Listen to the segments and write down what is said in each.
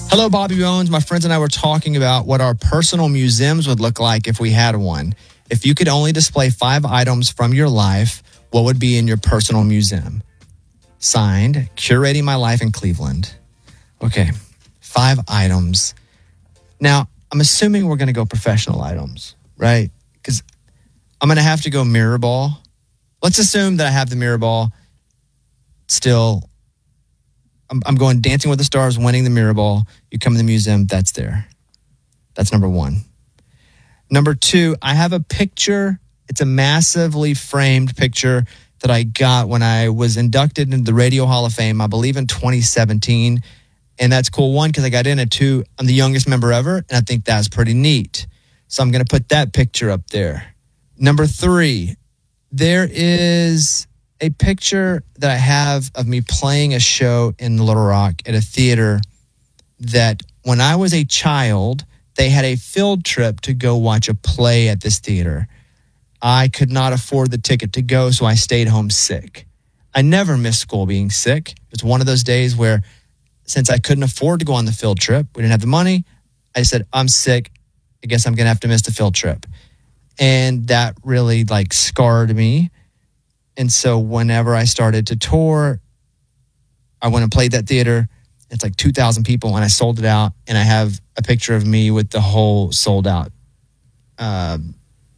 Hello, Bobby Bones. My friends and I were talking about what our personal museums would look like if we had one. If you could only display 5 items from your life, what would be in your personal museum? Signed, Curating My Life in Cleveland. Okay, 5 items. Now, I'm assuming we're going to go professional items, right? Because I'm going to have to go mirror ball. Let's assume that I have the mirror ball still. I'm going Dancing with the Stars, winning the mirror ball. You come in the museum, that's there. That's number 1. Number 2, I have a picture. It's a massively framed picture that I got when I was inducted into the Radio Hall of Fame, I believe in 2017. And that's cool. 1, because I got in at 2. I'm the youngest member ever, and I think that's pretty neat. So I'm going to put that picture up there. Number 3, there is a picture that I have of me playing a show in Little Rock at a theater that when I was a child, they had a field trip to go watch a play at this theater. I could not afford the ticket to go, so I stayed home sick. I never missed school being sick. It's one of those days where, since I couldn't afford to go on the field trip, we didn't have the money, I said, I'm sick. I guess I'm going to have to miss the field trip. And that really scarred me. And so whenever I started to tour, I went and played that theater. It's 2,000 people, and I sold it out. And I have a picture of me with the whole sold out, the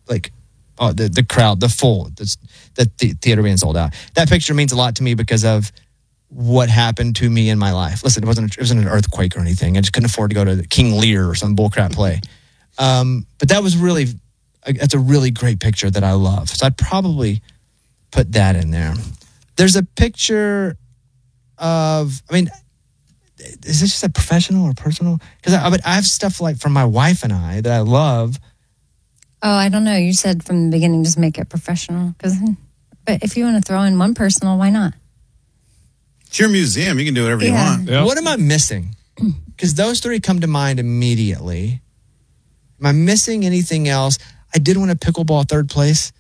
crowd, the theater being sold out. That picture means a lot to me because of what happened to me in my life. Listen, it wasn't an earthquake or anything. I just couldn't afford to go to King Lear or some bullcrap play. But that's a really great picture that I love. So I'd probably put that in there. There's a picture of, is this just a professional or personal? Because I have stuff from my wife and I that I love. Oh, I don't know. You said from the beginning, just make it professional. But if you want to throw in one personal, why not? It's your museum. You can do whatever you want. Yep. What am I missing? Because those 3 come to mind immediately. Am I missing anything else? I did win a pickleball 3rd place.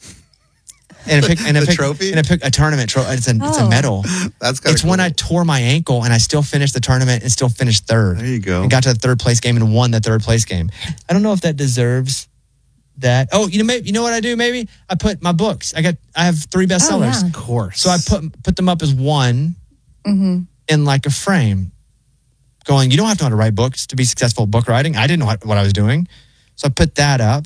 And a trophy? And a tournament trophy. It's a medal. That's kind of It's when I tore my ankle and I still finished the tournament and still finished 3rd. There you go. And got to the 3rd place game and won the 3rd place game. I don't know if that deserves that. Oh, you know what I do? Maybe I put my books. I have 3 bestsellers. Oh, yeah. Of course. So I put them up as one in a frame. Going, you don't have to know how to write books to be successful at book writing. I didn't know what I was doing. So I put that up.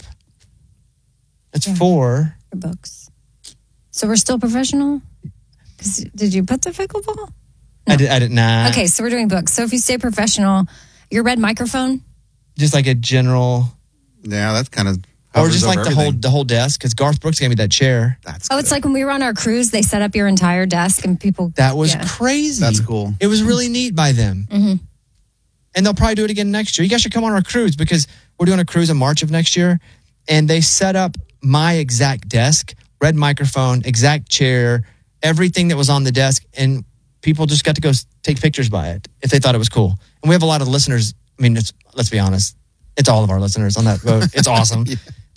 That's 4. Your books. So we're still professional? Did you put the pickleball? No. I did not. Okay, so we're doing books. So if you say professional, your red microphone? Just like a general. Yeah, that's kind of. Or just like the whole desk, because Garth Brooks gave me that chair. That's it's like when we were on our cruise, they set up your entire desk and people. That was crazy. That's cool. It was really neat by them. Mm-hmm. And they'll probably do it again next year. You guys should come on our cruise because we're doing a cruise in March of next year. And they set up my exact desk, red microphone, exact chair, everything that was on the desk. And people just got to go take pictures by it if they thought it was cool. And we have a lot of listeners. Let's be honest. It's all of our listeners on that boat. It's awesome.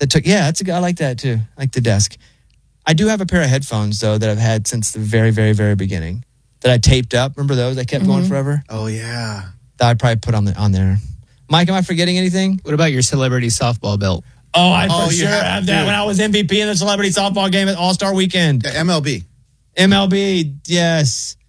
I like that too. I like the desk. I do have a pair of headphones though that I've had since the very, very, very beginning that I taped up. Remember those? I kept going forever. Oh yeah. That I'd probably put on there. Mike, am I forgetting anything? What about your celebrity softball belt? Oh, I for sure have that when I was MVP in the celebrity softball game at All-Star Weekend. MLB. MLB, yes.